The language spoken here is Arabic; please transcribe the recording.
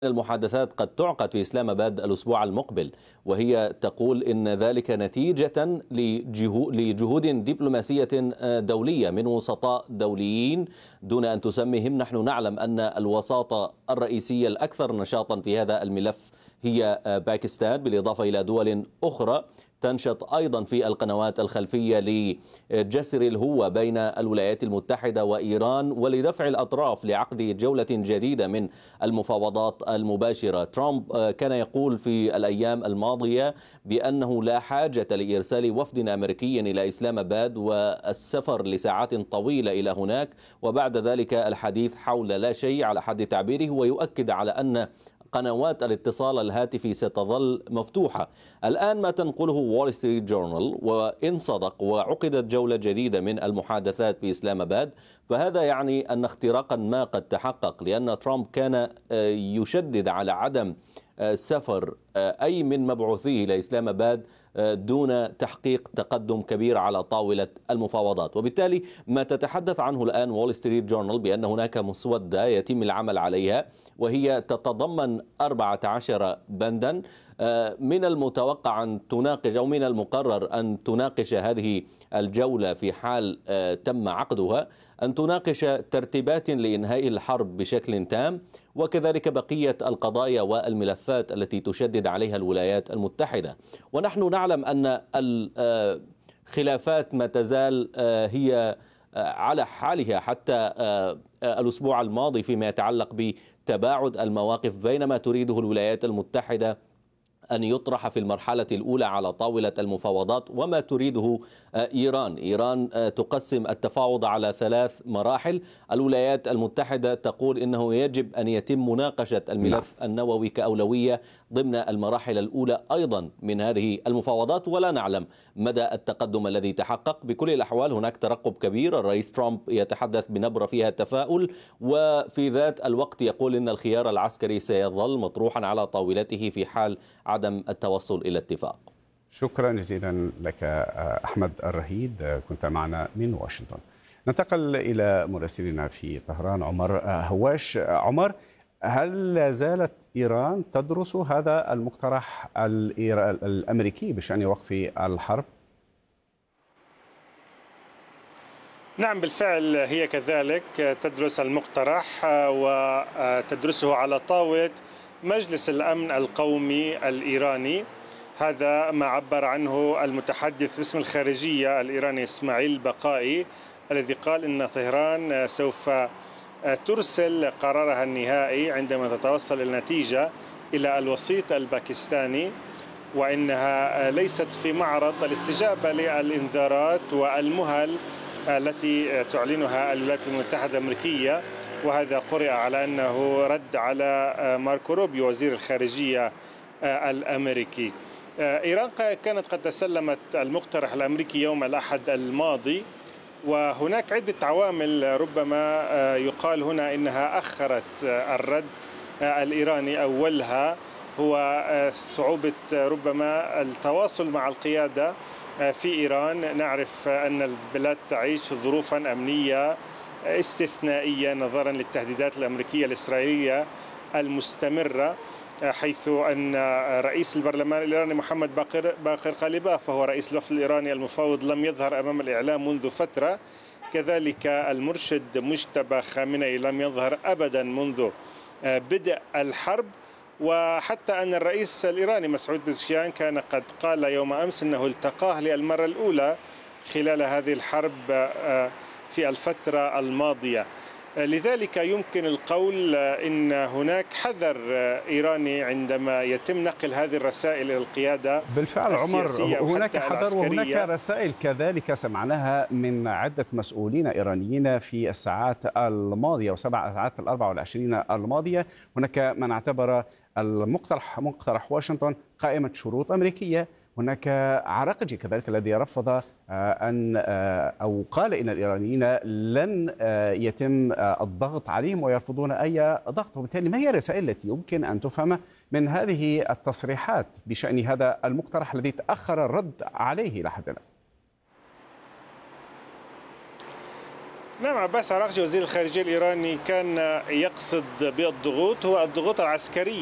المحادثات قد تعقد في إسلام آباد الأسبوع المقبل، وهي تقول إن ذلك نتيجة لجهود دبلوماسية دولية من وسطاء دوليين دون أن تسميهم. نحن نعلم أن الوساطة الرئيسية الأكثر نشاطا في هذا الملف هي باكستان، بالإضافة إلى دول أخرى تنشط أيضا في القنوات الخلفية لجسر الهوة بين الولايات المتحدة وإيران ولدفع الأطراف لعقد جولة جديدة من المفاوضات المباشرة. ترامب كان يقول في الأيام الماضية بأنه لا حاجة لإرسال وفد أمريكي إلى إسلام آباد والسفر لساعات طويلة إلى هناك، وبعد ذلك الحديث حول لا شيء على حد تعبيره، ويؤكد على أن قنوات الاتصال الهاتفي ستظل مفتوحة. الآن ما تنقله وول ستريت جورنال، وإن صدق وعقدت جولة جديدة من المحادثات في إسلام آباد، فهذا يعني أن اختراقا ما قد تحقق، لأن ترامب كان يشدد على عدم سفر أي من مبعوثيه إلى إسلام آباد دون تحقيق تقدم كبير على طاولة المفاوضات. وبالتالي ما تتحدث عنه الآن وول ستريت جورنال بأن هناك مسودة يتم العمل عليها، وهي تتضمن 14 بندا من المتوقع أن تناقش، أو من المقرر أن تناقش هذه الجولة في حال تم عقدها، أن تناقش ترتيبات لإنهاء الحرب بشكل تام، وكذلك بقية القضايا والملفات التي تشدد عليها الولايات المتحدة. ونحن نعلم أن الخلافات ما تزال هي على حالها حتى الأسبوع الماضي فيما يتعلق بتباعد المواقف بين ما تريده الولايات المتحدة أن يطرح في المرحلة الأولى على طاولة المفاوضات وما تريده إيران. إيران تقسم التفاوض على 3 مراحل. الولايات المتحدة تقول إنه يجب أن يتم مناقشة الملف النووي كأولوية ضمن المراحل الأولى أيضا من هذه المفاوضات، ولا نعلم مدى التقدم الذي تحقق. بكل الأحوال هناك ترقب كبير. الرئيس ترامب يتحدث بنبرة فيها تفاؤل، وفي ذات الوقت يقول إن الخيار العسكري سيظل مطروحا على طاولته في حال عدم التوصل إلى اتفاق. شكرا جزيلا لك أحمد الرهيد، كنت معنا من واشنطن. ننتقل إلى مراسلنا في طهران عمر هواش. عمر، هل لا زالت إيران تدرس هذا المقترح الأمريكي بشأن وقف الحرب؟ نعم بالفعل هي كذلك تدرس المقترح وتدرسه على طاولة مجلس الأمن القومي الإيراني. هذا ما عبر عنه المتحدث باسم الخارجية الإيراني إسماعيل بقائي، الذي قال إن طهران سوف ترسل قرارها النهائي عندما تتوصل النتيجة إلى الوسيط الباكستاني، وإنها ليست في معرض الاستجابة للإنذارات والمهل التي تعلنها الولايات المتحدة الأمريكية. وهذا قرئ على أنه رد على ماركو روبيو وزير الخارجية الأمريكي. إيران كانت قد تسلمت المقترح الأمريكي يوم الأحد الماضي، وهناك عدة عوامل ربما يقال هنا إنها أخرت الرد الإيراني. أولها هو صعوبة ربما التواصل مع القيادة في إيران. نعرف أن البلاد تعيش ظروفا أمنية استثنائية نظرا للتهديدات الأمريكية الإسرائيلية المستمرة، حيث أن رئيس البرلمان الإيراني محمد باقر قالباف وهو رئيس الوفد الإيراني المفوض لم يظهر أمام الإعلام منذ فترة. كذلك المرشد مجتبى خامنئي لم يظهر أبدا منذ بدء الحرب. وحتى أن الرئيس الإيراني مسعود بزشكيان كان قد قال يوم أمس أنه التقاه للمرة الأولى خلال هذه الحرب في الفترة الماضية. لذلك يمكن القول إن هناك حذر إيراني عندما يتم نقل هذه الرسائل إلى القيادة بالفعل السياسية. عمر، هناك حذر وهناك رسائل كذلك سمعناها من عدة مسؤولين إيرانيين في الساعات الماضية وسبع ساعات 24 الماضية. هناك من اعتبر مقترح واشنطن قائمة شروط أمريكية. هناك عراقجي كذلك الذي رفض أو قال إن الإيرانيين لن يتم الضغط عليهم ويرفضون أي ضغط. وبالتالي ما هي الرسائل التي يمكن أن تفهم من هذه التصريحات بشأن هذا المقترح الذي تأخر الرد عليه إلى حد الآن؟ نعم، عباس عراقجي وزير الخارجية الإيراني كان يقصد بالضغوط هو الضغوط العسكرية